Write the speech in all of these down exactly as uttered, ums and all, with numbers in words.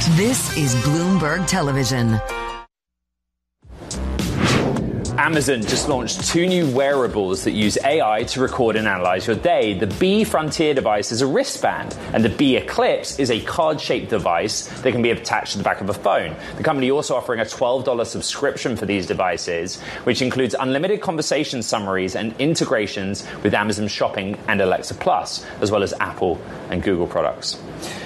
This is Bloomberg Television. Amazon just launched two new wearables that use A I to record and analyze your day. The Bee Frontier device is a wristband, and the Bee Eclipse is a card-shaped device that can be attached to the back of a phone. The company also offering a twelve dollars subscription for these devices, which includes unlimited conversation summaries and integrations with Amazon Shopping and Alexa Plus, as well as Apple and Google products.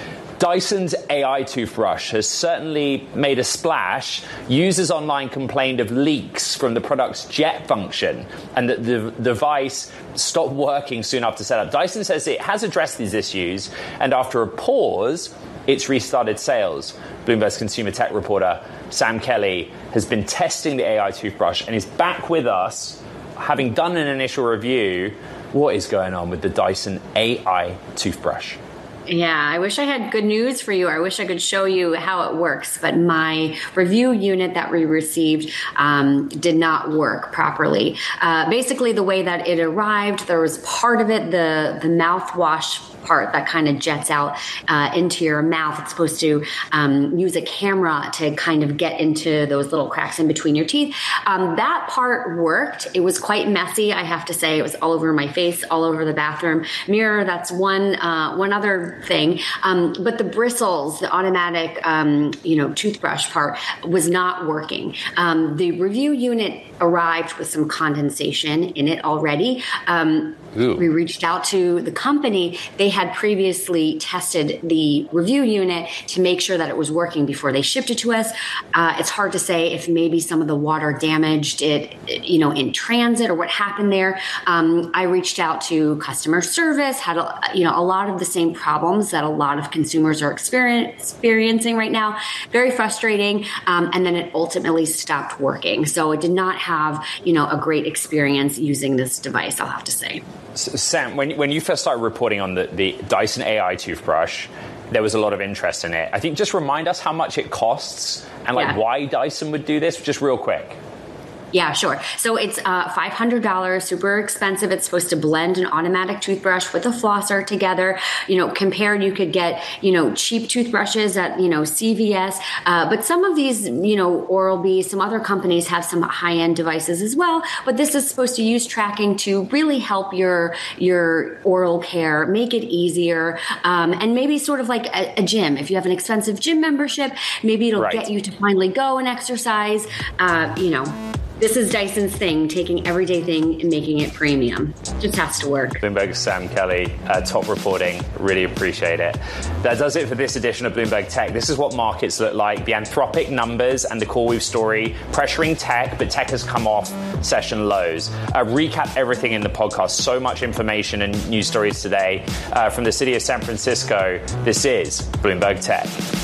Dyson's A I toothbrush has certainly made a splash. Users online complained of leaks from the product's jet function and that the device stopped working soon after setup. Dyson says it has addressed these issues, and after a pause, it's restarted sales. Bloomberg's consumer tech reporter Sam Kelly has been testing the A I toothbrush and is back with us, having done an initial review. What is going on with the Dyson A I toothbrush? Yeah, I wish I had good news for you. I wish I could show you how it works, but my review unit that we received um, did not work properly. Uh, basically, the way that it arrived, there was part of it, the, the mouthwash part that kind of jets out uh, into your mouth. It's supposed to um, use a camera to kind of get into those little cracks in between your teeth. Um, that part worked. It was quite messy, I have to say. It was all over my face, all over the bathroom mirror. That's one uh, one other thing. Um, but the bristles, the automatic, um, you know, toothbrush part was not working. Um, the review unit arrived with some condensation in it already. Um, we reached out to the company. They had previously tested the review unit to make sure that it was working before they shipped it to us. Uh, it's hard to say if maybe some of the water damaged it, you know, in transit or what happened there. Um, I reached out to customer service, had a, you know, a lot of the same problems that a lot of consumers are experience, experiencing right now. Very frustrating. Um, and then it ultimately stopped working. So it did not have, you know, a great experience using this device, I'll have to say. Sam, when when you first started reporting on the, the Dyson A I toothbrush, there was a lot of interest in it. I think just remind us how much it costs and like yeah. why Dyson would do this, just real quick. Yeah, sure. So it's uh, five hundred dollars, super expensive. It's supposed to blend an automatic toothbrush with a flosser together. You know, compared, you could get, you know, cheap toothbrushes at, you know, C V S. Uh, but some of these, you know, Oral-B, some other companies have some high-end devices as well. But this is supposed to use tracking to really help your your oral care, make it easier, um, and maybe sort of like a, a gym. If you have an expensive gym membership, maybe it'll right. get you to finally go and exercise, uh, you know. This is Dyson's thing, taking everyday thing and making it premium. Just has to work. Bloomberg's Sam Kelly, uh, top reporting. Really appreciate it. That does it for this edition of Bloomberg Tech. This is what markets look like. The Anthropic numbers and the CoreWeave story pressuring tech, but tech has come off session lows. Uh, recap everything in the podcast. So much information and news stories today uh, from the city of San Francisco. This is Bloomberg Tech.